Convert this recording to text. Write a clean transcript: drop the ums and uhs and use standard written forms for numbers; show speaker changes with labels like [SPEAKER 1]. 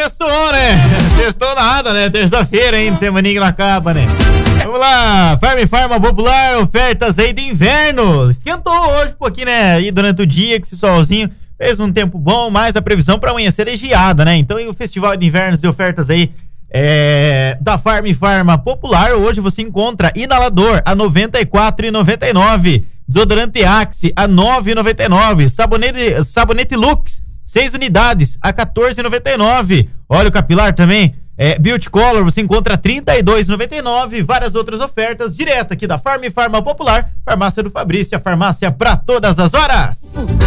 [SPEAKER 1] sextou, né? Sextou nada, né? Terça-feira, hein? Semaninha na capa, né? Vamos lá, Farma Popular, ofertas aí de inverno. Esquentou hoje um pouquinho, né? Aí durante o dia, que esse solzinho fez um tempo bom, mas a previsão para amanhecer é geada, né? Então, o Festival de Invernos e ofertas aí da Farma Popular, hoje você encontra inalador a R$ 94,99, desodorante Axe a R$ 9,99, sabonete Lux 6 unidades a R$ 14,99, óleo capilar também Beauty Color você encontra R$ 32,99, várias outras ofertas direto aqui da Farma Popular, farmácia do Fabrício, a farmácia para todas as horas.